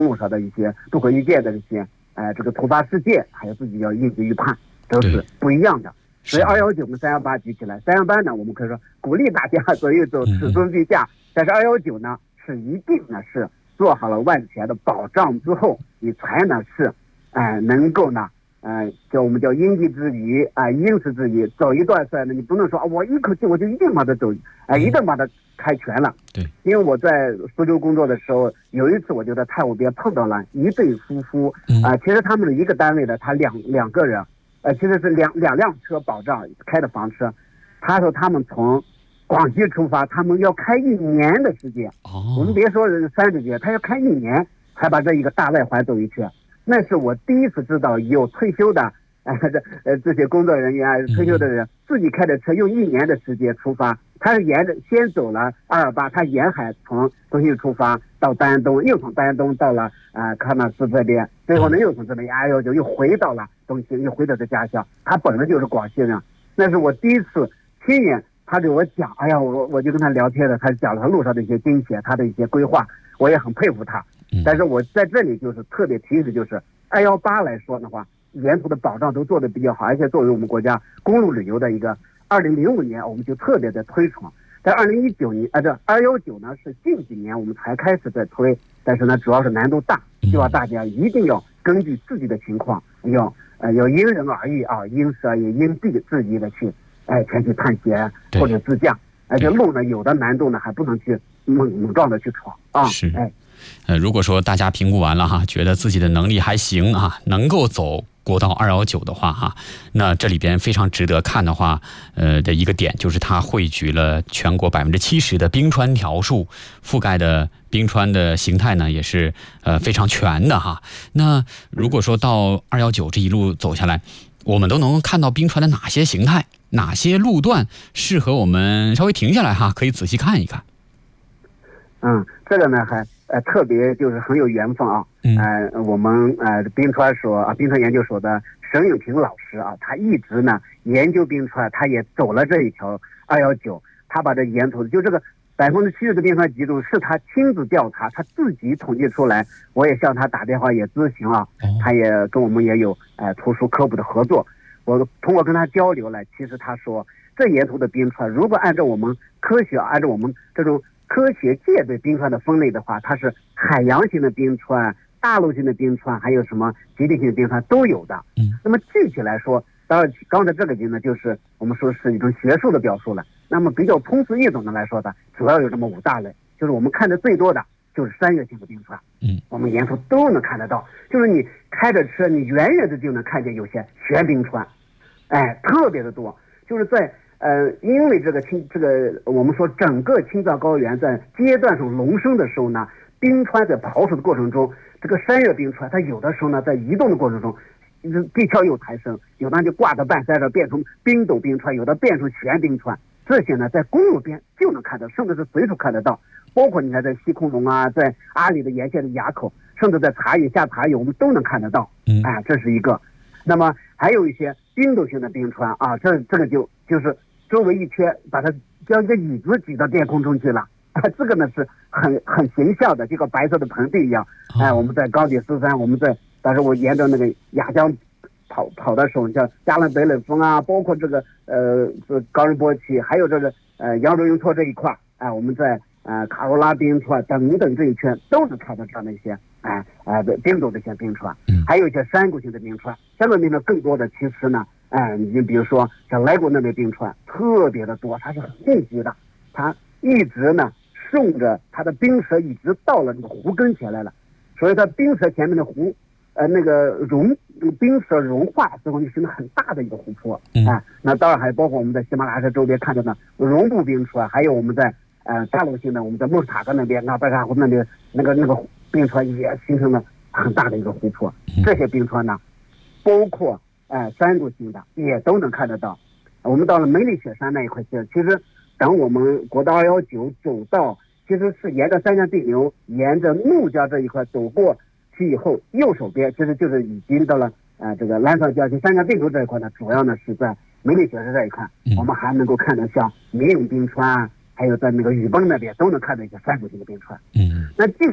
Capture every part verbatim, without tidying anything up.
路上的一些不可预见的这些呃这个突发事件，还有自己要应对预判，都是不一样的。所以二幺九跟三幺八比起来，三幺八呢，我们可以说鼓励大家走一走，尺寸必下，但是二幺九呢，是一定呢是做好了万全的保障之后，你才呢是，哎、呃，能够呢，呃，叫我们叫因地制宜啊、呃，因时制宜，走一段赛呢，你不能说啊，我一口气我就一定把它走，啊、呃，一定把它开全了。 对， 因为我在苏州工作的时候，有一次我就在太湖边碰到了一对夫妇，啊、呃，其实他们是一个单位的，他两两个人。呃，其实是两两辆车保障开的房车，他说他们从广西出发，他们要开一年的时间。 哦， 我们别说三十节，他要开一年才把这一个大外环走一圈。那是我第一次知道有退休的呃这呃这些工作人员啊，退休的人、嗯、自己开着车用一年的时间出发。他是沿着先走了二二八，他沿海从东西出发到丹东，又从丹东到了啊、呃、喀纳斯这边，最后呢又从这边二幺九又回到了东西，又回到这家乡。他本来就是广西人，那是我第一次亲眼他给我讲，哎呀，我我就跟他聊天的，他讲了他路上的一些惊险，他的一些规划，我也很佩服他。但是我在这里就是特别提示，就是二幺八来说的话，沿途的保障都做得比较好，而且作为我们国家公路旅游的一个。二零零五年我们就特别的推崇，在二零一九年啊，这二幺九呢是近几年我们才开始在推，但是呢主要是难度大，希望大家一定要根据自己的情况，要呃要因人而异啊，因时而异，因地制宜的去哎前去探险或者自驾，而且路呢有的难度呢还不能去猛猛撞的去闯啊， 是哎， 呃如果说大家评估完了哈，觉得自己的能力还行啊，能够走国道二幺九的话哈，那这里边非常值得看的话，呃的一个点就是它汇聚了全国百分之七十的冰川条数，覆盖的冰川的形态呢也是呃非常全的哈。那如果说到二幺九这一路走下来，我们都能看到冰川的哪些形态，哪些路段适合我们稍微停下来哈，可以仔细看一看。 嗯，这个呢还呃特别就是很有缘分啊。嗯，呃，我们呃冰川所啊冰川研究所的沈永平老师啊，他一直呢研究冰川，他也走了这一条二幺九，他把这沿途就这个百分之七十的冰川集中是他亲自调查，他自己统计出来。我也向他打电话也咨询啊，他也跟我们也有呃图书科普的合作。我通过跟他交流了，其实他说这沿途的冰川，如果按照我们科学，按照我们这种科学界对冰川的分类的话，它是海洋型的冰川、大陆型的冰川，还有什么极地型的冰川都有的。嗯，那么具体来说，当然刚才这个呢，就是我们说是一种学术的表述了。那么比较通俗易懂的来说的，主要有这么五大类，就是我们看的最多的就是山岳型的冰川。嗯，我们沿途都能看得到，就是你开着车，你远远的就能看见有些悬冰川，哎，特别的多，就是在。呃，因为这个青这个我们说整个青藏高原在阶段性隆升的时候呢，冰川在刨除的过程中，这个山岳冰川它有的时候呢在移动的过程中，地壳又抬升，有的就挂在半山上变成冰斗冰川，有的变成悬冰川，这些呢在公路边就能看到，甚至是随处看得到。包括你看在西空龙啊，在阿里的沿线的垭口，甚至在茶屿下茶屿我们都能看得到。嗯，哎，这是一个。那么还有一些冰斗型的冰川啊，这这个就就是周围一圈，把它将一个椅子举到天空中去了，啊，这个呢是很很形象的，就跟白色的盆地一样。哎，我们在冈底斯山，我们在，但是我沿着那个雅江跑跑的时候，像加勒北冷峰啊，包括这个呃这冈仁波齐，还有这个呃羊卓雍措这一块，哎，我们在呃卡罗拉冰川等等这一圈都能看到这样的一些哎哎的冰斗的一些冰川，还有一些山谷型的冰川，山谷冰川更多的其实呢。哎，你比如说像莱国那边冰川特别的多，它是很密集的，它一直呢顺着它的冰舌一直到了那个湖跟前来了，所以它冰舌前面的湖，呃，那个融冰舌融化之后就形成很大的一个湖泊。嗯、啊，那当然还包括我们在喜马拉雅山周边看到的绒布冰川，还有我们在呃大陆性的我们在莫斯塔格那边那白沙湖那边那个那个冰川也形成了很大的一个湖泊。这些冰川呢，包括。哎、呃，山谷型的也都能看得到。我们到了梅里雪山那一块去，其实等我们国道二幺九走到，其实是沿着三江地流，沿着怒江这一块走过去以后，右手边其实就是已经到了呃这个澜沧江，就三江地流这一块呢，主要呢是在梅里雪山这一块，嗯、我们还能够看到像绵永冰川，还有在那个雨崩那边都能看到一些山谷型的冰川。嗯，那继续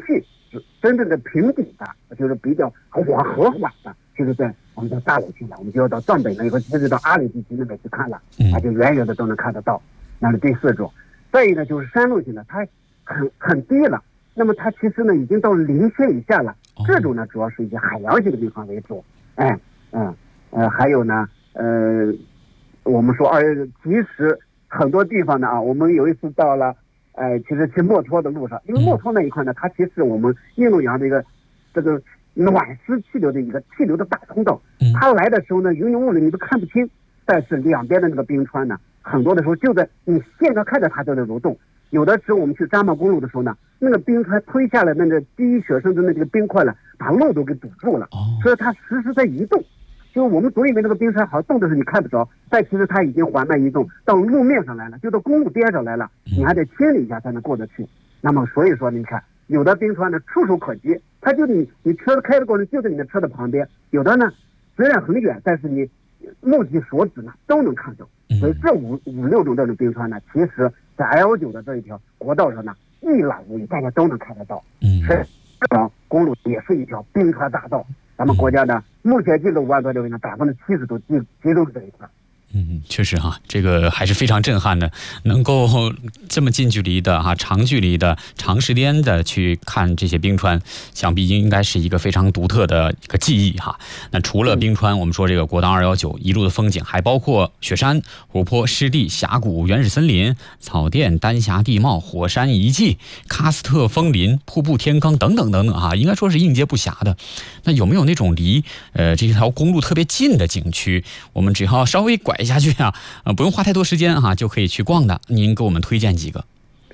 真正的平顶的，就是比较缓和缓的，就是在我们的大陆境了，我们就要到藏北那一块，甚至到阿里地区那边去看了，啊，就远远的都能看得到。那是第四种。再一个呢，就是山路型的，它很很低了，那么它其实呢已经到零线以下了。这种呢主要是一些海洋性的病患为主。哎，嗯呃，还有呢，呃，我们说，而其实很多地方呢啊，我们有一次到了。呃，其实去墨脱的路上，因为墨脱那一块呢，它其实我们印度洋的一个这个暖湿气流的一个气流的大通道，它来的时候呢，云云雾里你都看不清，但是两边的那个冰川呢，很多的时候就在你现在看着它就在蠕动，有的时候我们去扎马公路的时候呢，那个冰川推下来那个第一雪甚至那个冰块呢，把路都给堵住了，所以它时时在移动。就我们总以为那个冰川好像动的时候你看不着，但其实它已经缓慢移动到路面上来了，就到公路边上来了，你还得清理一下才能过得去。那么所以说你看，有的冰川呢触手可及，它就你你车开的过程就在你的车的旁边；有的呢虽然很远，但是你目及所指呢都能看到。所以这五五六种这种冰川呢，其实在 L 九的这一条国道上呢一览无遗，大家都能看得到。嗯，这条公路也是一条冰川大道。咱们国家呢，目前这个五万多里呢，百分之七十都集集中这一块。 嗯，确实哈，这个还是非常震撼的，能够这么近距离的哈、长距离的、长时间的去看这些冰川，想必应该是一个非常独特的一个记忆哈。那除了冰川，我们说这个国道二一九一路的风景，还包括雪山、湖泊、湿地、峡谷、原始森林、草甸、丹霞地貌、火山遗迹、喀斯特枫林、瀑布天坑等等等等哈，应该说是应接不暇的。那有没有那种离呃这条公路特别近的景区，我们只要稍微拐下去啊，呃，不用花太多时间哈、啊，就可以去逛的。您给我们推荐几个？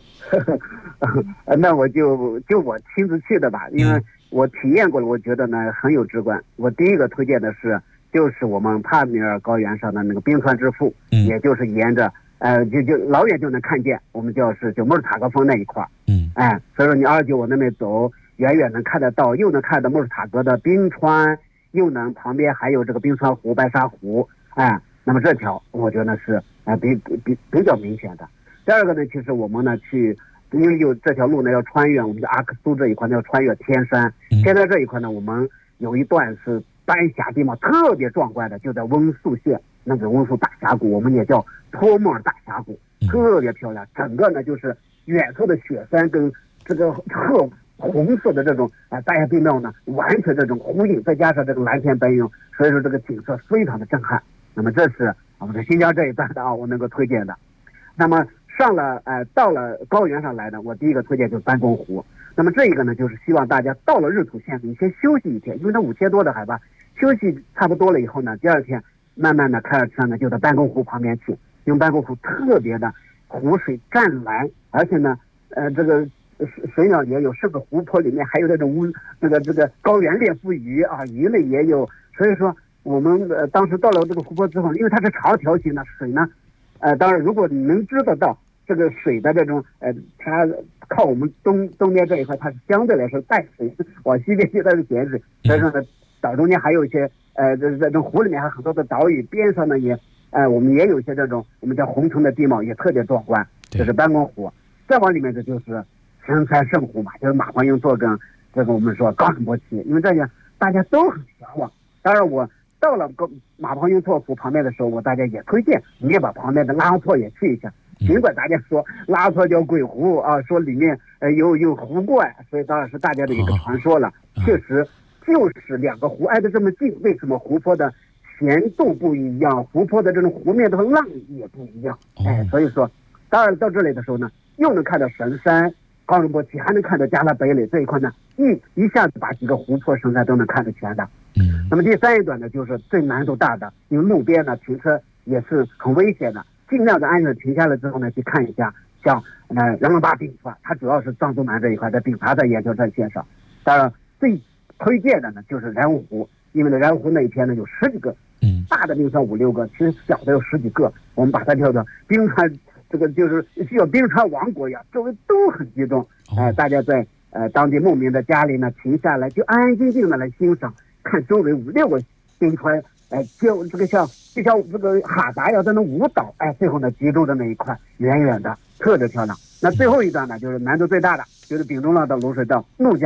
那我就就我亲自去的吧，因为我体验过了，我觉得呢很有直观。我第一个推荐的是，就是我们帕米尔高原上的那个冰川之父，嗯、也就是沿着呃就就老远就能看见，我们叫是就穆尔塔格峰那一块，嗯，哎，所以说你二九往那边走，远远能看得到，又能看到穆尔塔格的冰川，又能旁边还有这个冰川湖、白沙湖，哎。那么这条我觉得是呃比比比较明显的。第二个呢，其实我们呢去，因为有这条路呢要穿越我们的阿克苏这一块呢要穿越天山，天山这一块呢我们有一段是丹霞地貌特别壮观的，就在温宿县那个温宿大峡谷，我们也叫托莫尔大峡谷，特别漂亮。整个呢就是远处的雪山跟这个褐红色的这种啊丹霞地貌呢完全这种呼应，再加上这个蓝天白云，所以说这个景色非常的震撼。那么这是我们在新疆这一段的啊，我能够推荐的。那么上了呃到了高原上来的，我第一个推荐就是班公湖。那么这一个呢，就是希望大家到了日土县，你先休息一天，因为它五千多的海拔，休息差不多了以后呢，第二天慢慢的开着车呢，就到班公湖旁边去。因为班公湖特别的湖水湛蓝，而且呢，呃这个水鸟也有，甚至湖泊里面还有这种乌这个这个高原猎腹鱼啊，鱼类也有，所以说。我们呃当时到了这个湖泊之后，因为它是长条形的水呢，呃，当然如果你能知得到这个水的这种呃，它靠我们东东边这一块，它是相对来说淡水，往西边去它是咸水，所以说呢，岛中间还有一些呃，这这种湖里面还有很多的岛屿，边上呢也呃，我们也有一些这种我们叫红橙的地貌，也特别壮观，这是班公湖。再往里面的就是神山圣湖嘛，就是马黄英做跟这个我们说冈仁波齐，因为这些大家都很向往。当然我。到了马旁雍措湖旁边的时候，我大家也推荐你也把旁边的拉昂措也去一下。尽管大家说拉昂措叫鬼湖啊，说里面呃有有湖怪，所以当然是大家的一个传说了。确实就是两个湖挨得这么近，为什么湖泊的咸度不一样，湖泊的这种湖面的浪也不一样？哎，所以说，当然到这里的时候呢，又能看到神山、冈仁波齐，还能看到加拉北里这一块呢，一一下子把几个湖泊、神山都能看得全的。嗯，那么第三一段呢，就是最难度大的，因为路边呢停车也是很危险的，尽量的安全停下来之后呢，去看一下，像呃人文坝冰川，它主要是藏东南这一块的冰碴在研究战线上。当然，最推荐的呢就是然乌湖，因为呢然乌湖那一片呢有十几个，嗯，大的冰川五六个，其实小的有十几个，我们把它叫做冰川，这个就是像冰川王国一样，周围都很集中，哎、呃，大家在呃当地牧民的家里呢停下来，就安安静静的来欣赏。看周围五六个冰川，哎，就这个像就像这个哈达要在那舞蹈，哎，最后呢集中的那一块，远远的特别漂亮。那最后一段呢，就是难度最大的，就是丙中浪到卤水到怒江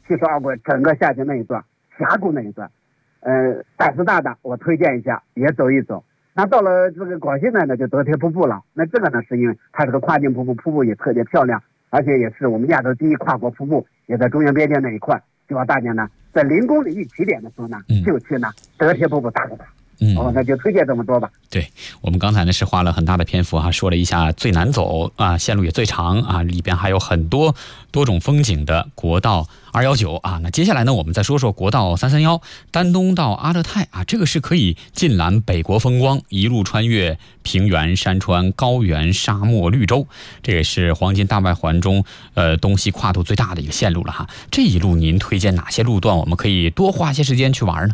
七十二轨整个下去那一段峡谷那一段，呃，胆子大的我推荐一下，也走一走。那到了这个广西呢，那就德铁瀑布了。那这个呢，是因为它是个跨境瀑布，瀑布也特别漂亮，而且也是我们亚洲第一跨国瀑布，也在中原边界那一块。希望大家呢，在零公里一起点的时候呢， 嗯、 就去呢德铁瀑布打个打。 嗯， 哦，那就推荐这么多吧。 对，我们刚才呢是花了很大的篇幅哈、啊，说了一下最难走啊，线路也最长啊，里边还有很多多种风景的国道二一九啊。那接下来呢，我们再说说国道三三一，丹东到阿勒泰啊，这个是可以尽览北国风光，一路穿越平原、山川、高原、沙漠、绿洲，这也是黄金大外环中呃东西跨度最大的一个线路了哈。这一路您推荐哪些路段，我们可以多花些时间去玩呢？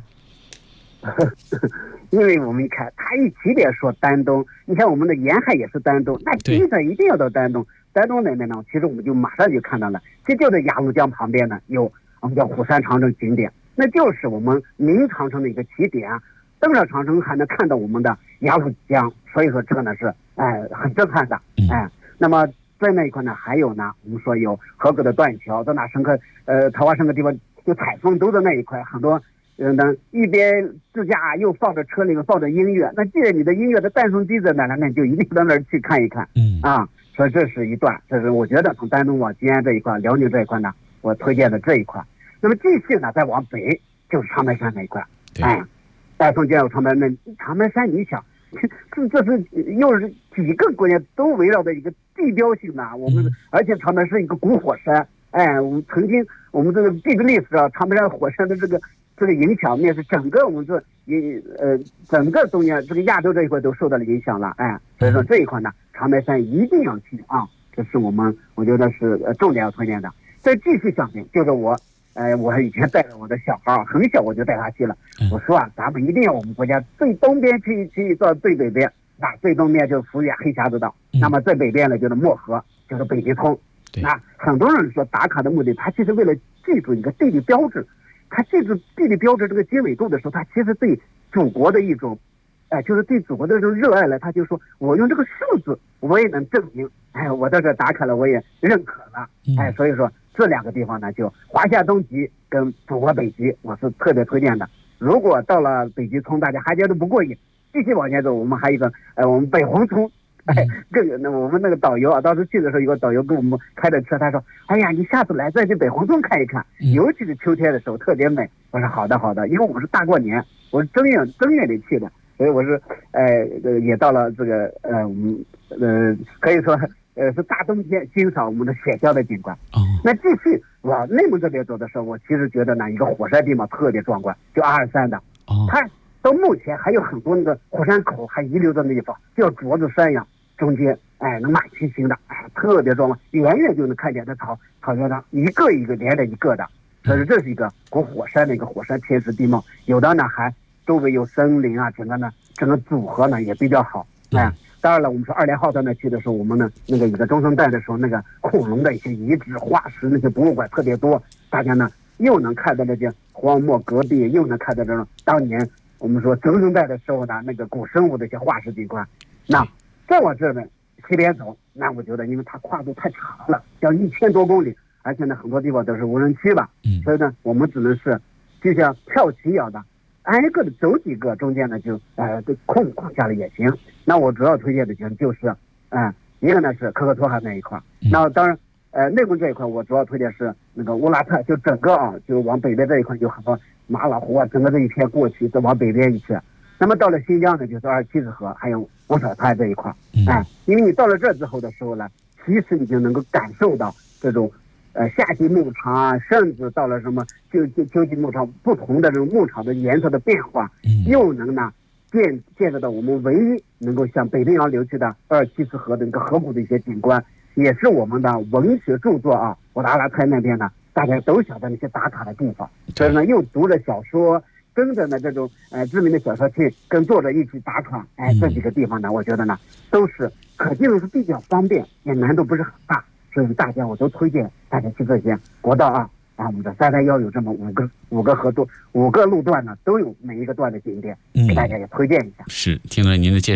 因为我们一看，他一起点说丹东，你看我们的沿海也是丹东，那基本上一定要到丹东。丹东那边呢，其实我们就马上就看到了，这就在鸭绿江旁边呢，有我们叫虎山长城景点，那就是我们明长城的一个起点。登上长城还能看到我们的鸭绿江，所以说这个呢是哎很震撼的哎。那么在那一块呢，还有呢，我们说有合格的断桥，在那深刻呃桃花深刻地方，就采风都在那一块，很多。嗯，呢一边自驾又放着车里面放着音乐，那既然你的音乐的伴奏机在那儿，那你就一定到那儿去看一看。 嗯啊，所以这是一段，这是我觉得从丹东往吉安这一块、辽宁这一块呢，我推荐的这一块。那么继续呢，再往北就是长白山那一块。哎，再从吉安到长白那长白山，你想，这这是又是几个国家都围绕的一个地标性的，我们、嗯、而且长白是一个古火山。哎，我们曾经我们这个地质历史啊，长白山火山的这个。这个影响面是整个我们这一呃整个东亚这个亚洲这一块都受到了影响了，哎，所以说这一块呢，长白山一定要去啊，这是我们我觉得是呃重点要推荐的。再继续向北，就是我，呃，我以前带着我的小孩很小我就带他去了，我说啊，咱们一定要我们国家最东边去去到最北边，那最东边就是抚远黑匣子岛，那么最北边呢就是漠河，就是北极村。那很多人说打卡的目的，他其实为了记住一个地理标志。他记住地理标志这个经纬度的时候，他其实对祖国的一种，哎、呃，就是对祖国的这种热爱了。他就说，我用这个数字，我也能证明，哎，我在这打卡了，我也认可了，哎，所以说这两个地方呢，就华夏东极跟祖国北极，我是特别推荐的。如果到了北极村，大家还觉得不过瘾，继续往前走，我们还有一个，呃，我们北红村。哎，更那我们那个导游啊，当时去的时候，有个导游跟我们开的车，他说：“哎呀，你下次来再去北红村看一看，尤其是秋天的时候特别美。”我说：“好的，好的。”因为我们是大过年，我是正月正月里去的，所以我是呃也到了这个呃我们呃可以说呃是大冬天欣赏我们的雪乡的景观。 哦， 那继续往内蒙这边走的时候，我其实觉得呢，一个火山地貌特别壮观，就阿尔山的。 哦， 它到目前还有很多那个火山口还遗留在那地方，叫镯子山呀。中间，哎，能马蹄形的，哎，特别壮观，远远就能看见在草草原上一个一个连着一个的，所以这是一个古火山的一个火山天时地貌。有的呢还周围有森林啊，整个呢整个组合呢也比较好。哎，当然了，我们说二连号在那去的时候，我们呢那个一个中生代的时候，那个恐龙的一些遗址、化石那些博物馆特别多，大家呢又能看到那些荒漠戈壁，又能看到这种当年我们说中生代的时候呢那个古生物的一些化石景观。那再往这边西边走，那我觉得因为它跨度太长了，要一千多公里，而且呢很多地方都是无人区吧， 嗯， 所以呢我们只能是就像跳棋一样的，挨个的走几个，中间呢就呃空空下了也行。那我主要推荐的就是就是嗯、呃、一个呢是可可托海那一块， 嗯、 那当然呃内蒙这一块我主要推荐是那个乌拉特，就整个啊就往北边这一块有很多马老湖啊，整个这一片过去再往北边一去。那么到了新疆呢，就是二七子河，还有五彩滩这一块，哎，因为你到了这之后的时候呢，其实你就能够感受到这种，呃，夏季牧场啊，甚至到了什么秋秋秋季牧场，不同的这种牧场的颜色的变化，又能呢见见得到我们唯一能够向北冰洋流去的二七子河的一个河谷的一些景观，也是我们的文学著作啊，我的阿拉泰那边呢，大家都晓得那些打卡的地方，所以呢又读了小说。跟着呢这种呃知名的小说去跟作者一起打卡，哎，这几个地方呢，我觉得呢都是可进入是比较方便，也难度不是很大，所以大家我都推荐大家去这些国道啊啊，我们的三三幺有这么五个五个河段五个路段呢，都有每一个段的景点，给大家也推荐一下。 是，听了您的介绍哈、啊。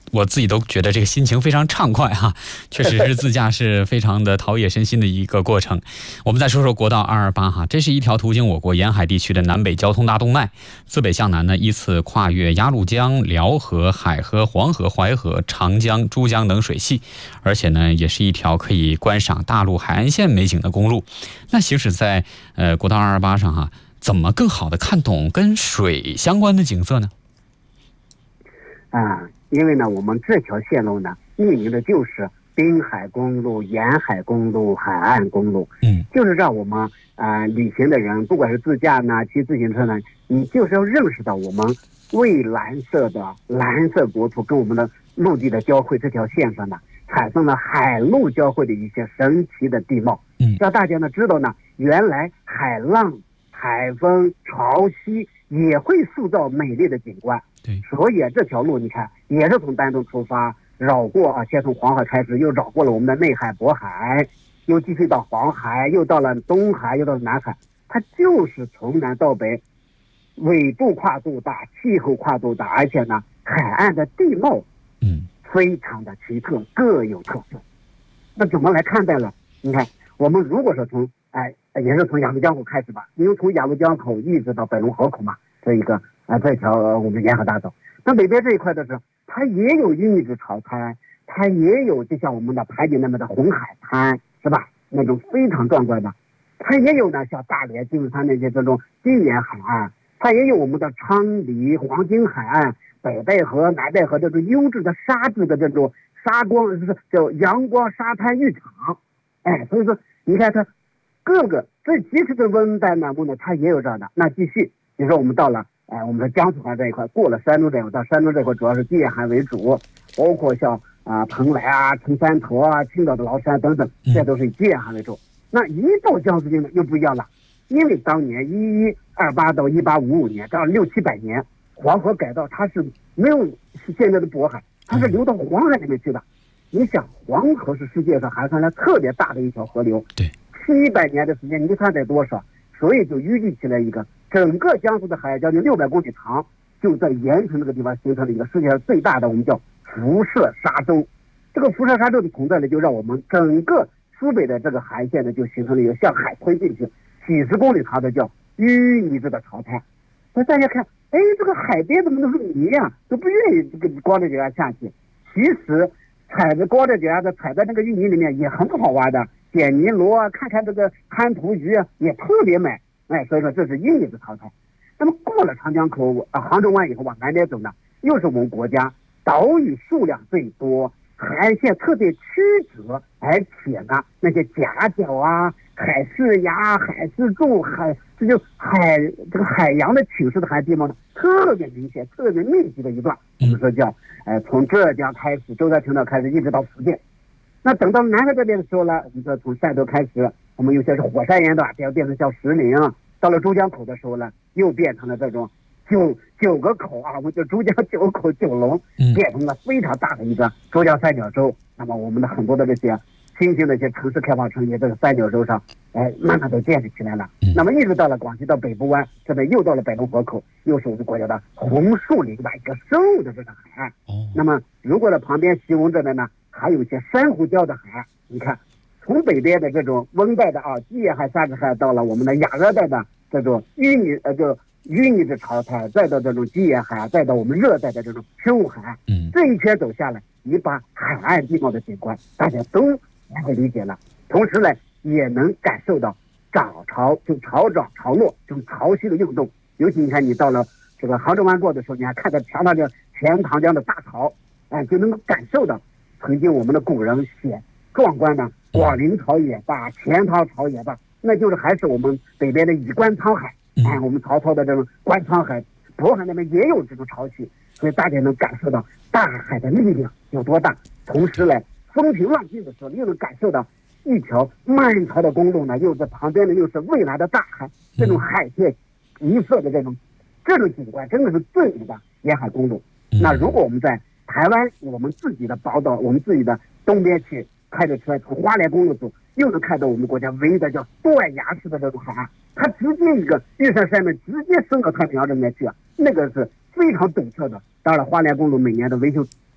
我自己都觉得这个心情非常畅快哈，确实是自驾是非常的陶冶身心的一个过程。我们再说说国道二二八哈，这是一条途经我国沿海地区的南北交通大动脉，自北向南呢依次跨越鸭绿江、辽河、海河、黄河、淮河、长江、珠江等水系，而且呢也是一条可以观赏大陆海岸线美景的公路。那行驶在呃国道二二八上哈，怎么更好的看懂跟水相关的景色呢？ 啊，因为呢，我们这条线路呢，命名的就是滨海公路、沿海公路、海岸公路。 嗯， 就是让我们啊、呃、旅行的人，不管是自驾呢、骑自行车呢，你就是要认识到我们蔚蓝色的蓝色国土跟我们的陆地的交汇这条线上呢，产生了海陆交汇的一些神奇的地貌。 嗯， 让大家呢知道呢，原来海浪、海风、潮汐也会塑造美丽的景观。 对， 所以这条路你看也是从丹东出发，绕过啊，先从黄海开始，又绕过了我们的内海、渤海，又继续到黄海，又到了东海，又到了南海。它就是从南到北，纬度跨度大，气候跨度大，而且呢，海岸的地貌嗯非常的奇特，各有特色。那怎么来看待呢？你看，我们如果说从哎，也是从鸭绿江口开始吧，因为从鸭绿江口一直到北龙河口嘛，这一个啊，这条、呃、我们沿河大道。那北边这一块的时候，它也有玉子潮滩，它也有就像我们的排云那么的红海滩，是吧？那种非常壮观的。它也有呢，像大连、金山那些这种金岩海岸，它也有我们的昌黎、黄金海岸、北戴河、南戴河这种优质的沙质的这种沙光，就是叫阳光沙滩浴场。哎，所以说你看它各个，这即使是温带南部呢，它也有这样的。那继续，比如说我们到了。哎，我们的江苏海这一块，过了山东这一块，到山东这一块主要是近沿海为主，包括像啊、呃、蓬莱啊、陈山头啊、青岛的崂山等等，这都是以近沿海为主。那一到江苏境呢，又不一样了，因为当年一一二八到一八五五年，这样六七百年，黄河改道它是没有现在的渤海，它是流到黄海里面去的。你想，黄河是世界上还算来特别大的一条河流， 对， 七百年的时间，你看得多少？所以就预计起来一个。整个江苏的海将近六百公里长，就在盐城这个地方形成了一个世界上最大的我们叫辐射沙洲。这个辐射沙洲的存在呢，就让我们整个苏北的这个海线呢，就形成了一个向海推进去几十公里长的叫淤泥质的潮滩。那大家看，哎，这个海边怎么都是泥呀、啊，都不愿意这个光着脚丫下去。其实踩着光着脚丫的踩在那个淤泥里面也很好玩的，捡泥螺啊，看看这个滩涂鱼啊，也特别美。哎，所以说这是淤泥质潮滩。那么过了长江口啊、杭州湾以后往南边走呢，又是我们国家岛屿数量最多、海岸线特别曲折，而且呢那些夹角啊、海事崖、海事柱、海这就海这个海洋的侵蚀的海地貌呢，特别明显、特别密集的一段。我们说叫呃从浙江开始，舟山群岛开始，一直到福建。那等到南海这边的时候呢，你说从汕头开始。我们有些是火山岩的，变变成像石林，到了珠江口的时候呢，又变成了这种九九个口啊，我们就珠江九口九龙，变成了非常大的一个珠江三角洲。那么我们的很多的这些新兴的一些城市开发城也在这个三角洲上，哎，慢慢都建立起来了。那么一直到了广西到北部湾，这边又到了北龙河口，又是我们国家的红树林的一个生物的这个海岸。那么如果在旁边西翁这边呢，还有一些珊瑚礁的海岸，你看。从北边的这种温带的啊，季沿海、沙质海，到了我们的亚热带的这种淤泥呃，就淤泥质潮滩，再到这种季沿海，再到我们热带的这种生物海岸，嗯，这一圈走下来，你把海岸地貌的景观大家都能够理解了，同时呢，也能感受到涨潮就潮涨潮落这种潮汐的运动。尤其你看，你到了这个杭州湾过的时候，你还看到长长的钱塘江的大潮，哎，就能够感受到曾经我们的古人写壮观的。广陵潮也罢，钱塘潮也罢，那就是还是我们北边的以关沧海，哎，我们曹操的这种关沧海，渤海那边也有这种潮汐，所以大家能感受到大海的力量有多大。同时呢，风平浪静的时候，又能感受到一条漫长的公路呢，又在旁边呢，又是蔚蓝的大海，这种海天一色的这种这种景观，真的是最美的沿海公路。那如果我们在台湾，我们自己的宝岛，我们自己的东边去。开着车从花莲公路走，又能看到我们国家唯一的叫断崖式的这种海岸，它直接一个玉山山脉直接升到太平洋这边去啊，那个是非常陡峭的。当然，花莲公路每年的维修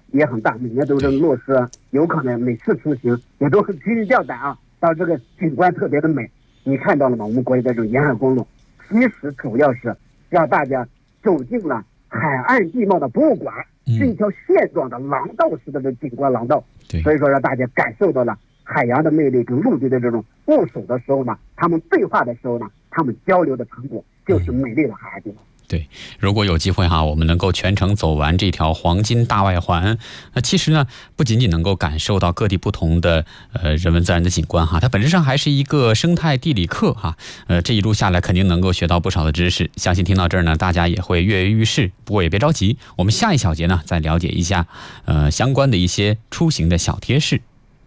也很大，每年都是落实，游客呢每次出行也都很频率较大啊。到这个景观特别的美，你看到了吗？我们国家的这种沿海公路，其实主要是让大家走进了海岸地貌的博物馆，是一条线状的廊道式的这景观廊道，所以说让大家感受到了海洋的魅力跟陆地的这种握手的时候呢，他们对话的时候呢，他们交流的成果就是美丽的海岸地貌。 对，如果有机会哈，我们能够全程走完这条黄金大外环，那其实呢，不仅仅能够感受到各地不同的呃人文自然的景观哈，它本质上还是一个生态地理课哈。呃，这一路下来肯定能够学到不少的知识，相信听到这儿呢，大家也会跃跃欲试。不过也别着急，我们下一小节呢，再了解一下呃相关的一些出行的小贴士。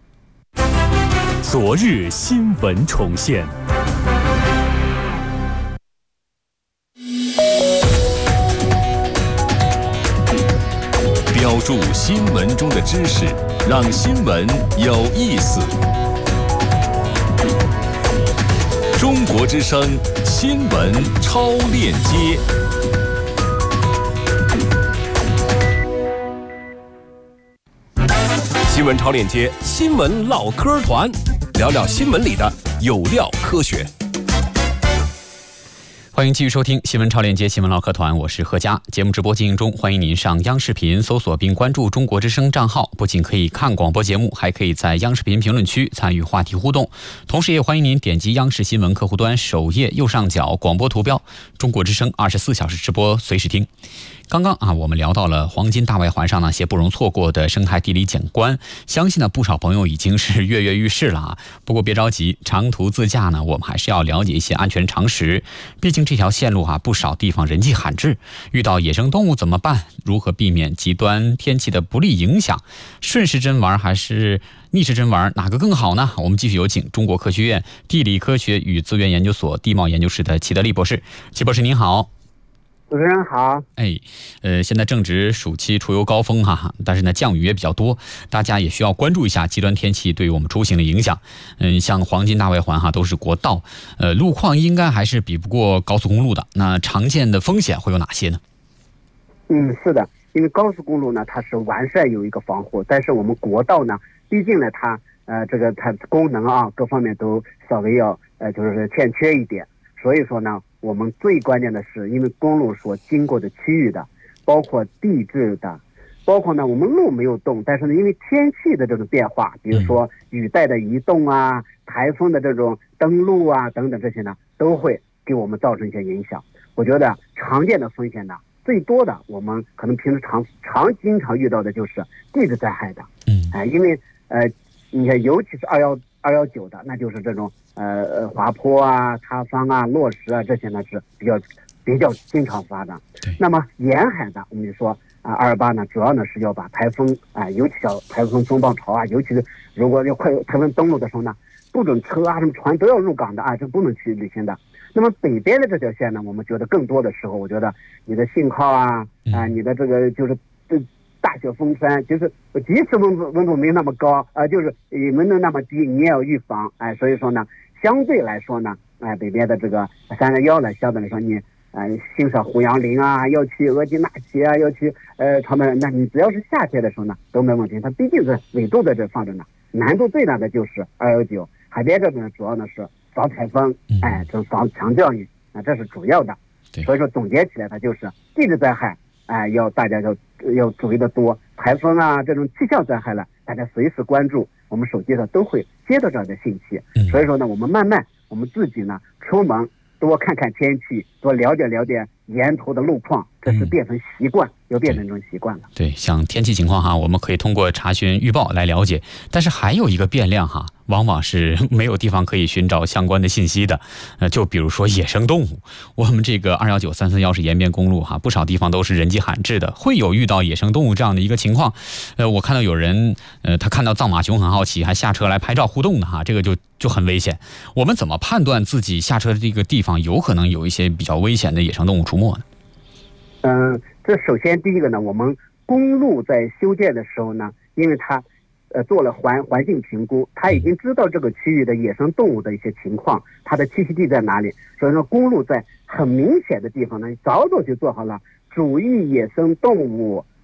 昨日新闻重现。标注新闻中的知识，让新闻有意思。中国之声新闻超链接。新闻超链接，新闻唠嗑团，聊聊新闻里的有料科学。 欢迎继续收听新闻超链接新闻唠嗑团，我是贺佳。节目直播进行中，欢迎您上央视频搜索并关注中国之声账号，不仅可以看广播节目，还可以在央视频评论区参与话题互动。同时也欢迎您点击央视新闻客户端首页右上角广播图标，中国之声二十四小时直播，随时听。刚刚啊，我们聊到了黄金大外环上那些不容错过的生态地理景观，相信呢不少朋友已经是跃跃欲试了啊。不过别着急，长途自驾呢，我们还是要了解一些安全常识。毕竟这条线路啊，不少地方人迹罕至，遇到野生动物怎么办？如何避免极端天气的不利影响？顺时针玩还是逆时针玩，哪个更好呢？我们继续有请中国科学院地理科学与资源研究所地貌研究室的齐德利博士。齐博士您好。 主持人好。 哎，呃，现在正值暑期出游高峰哈，但是呢降雨也比较多，大家也需要关注一下极端天气对于我们出行的影响。嗯，像黄金大外环哈都是国道，呃，路况应该还是比不过高速公路的。那常见的风险会有哪些呢？ 嗯，是的，因为高速公路呢它是完善有一个防护，但是我们国道呢，毕竟呢它呃这个它功能啊各方面都稍微要呃就是欠缺一点，所以说呢。我们最关键的是，因为公路所经过的区域的，包括地质的，包括呢我们路没有动，但是呢因为天气的这种变化，比如说雨带的移动啊、台风的这种登陆啊等等这些呢，都会给我们造成一些影响。我觉得常见的风险呢，最多的我们可能平时常常经常遇到的就是地质灾害的，嗯，哎、呃，因为呃，你看尤其是二幺二幺九的，那就是这种。呃呃，滑坡啊、塌方啊、落石啊，这些呢是比较比较经常发的。那么沿海的，我们就说啊，二二八呢，主要呢是要把台风啊、呃，尤其小台风风暴潮啊，尤其是如果要快台风登陆的时候呢，不准车啊、什么船都要入港的啊，这不能去旅行的。那么北边的这条线呢，我们觉得更多的时候，我觉得你的信号啊啊、呃，你的这个就是这。大雪封山，就是即使温度温度没那么高啊、呃，就是温度那么低，你也要预防。哎，所以说呢，相对来说呢，哎，北边的这个三幺幺呢，相对来说你呃欣赏胡杨林啊，要去额济纳旗啊，要去呃长白，那你只要是夏天的时候呢都没问题。它毕竟是纬度在这放着呢，难度最大的就是二幺九海边这边主要呢是防台风，哎，这防强降雨啊，这是主要的。所以说总结起来，它就是地质灾害。哎，要大家要要注意的多，台风啊这种气象灾害了，大家随时关注，我们手机上都会接到这样的信息。所以说呢，我们慢慢我们自己呢出门多看看天气，多了解了解沿途的路况，这是变成习惯，要变成这种习惯了。 对，像天气情况哈，我们可以通过查询预报来了解，但是还有一个变量哈，往往是没有地方可以寻找相关的信息的。呃，就比如说野生动物，我们这个二幺九三四幺是沿边公路哈，不少地方都是人迹罕至的，会有遇到野生动物这样的一个情况。呃，我看到有人呃，他看到藏马熊很好奇，还下车来拍照互动的哈，这个就就很危险。我们怎么判断自己下车的这个地方有可能有一些比较危险的野生动物出没呢？ 嗯，这首先第一个呢，我们公路在修建的时候呢，因为它呃做了环环境评估，它已经知道这个区域的野生动物的一些情况，它的栖息地在哪里，所以说公路在很明显的地方呢，早早就做好了注意野生动物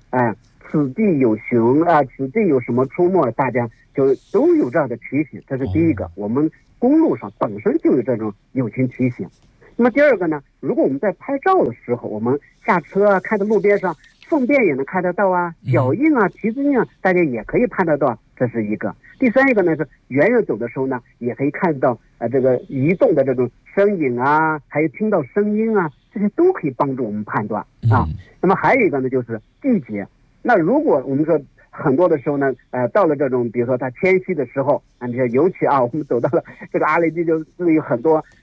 哎、呃，此地有熊啊，此地有什么出没，大家就都有这样的提醒。这是第一个，我们公路上本身就有这种友情提醒。那么第二个呢，如果我们在拍照的时候，我们下车啊，看到路边上粪便也能看得到啊，脚印啊、蹄子印啊，大家也可以看得到，这是一个。第三一个呢是远远走的时候呢，也可以看到呃这个移动的这种身影啊，还有听到声音啊，这些都可以帮助我们判断啊。那么还有一个呢就是季节，那如果我们说很多的时候呢，呃，到了这种比如说它迁徙的时候啊，你看尤其啊，我们走到了这个阿雷地，就是有很多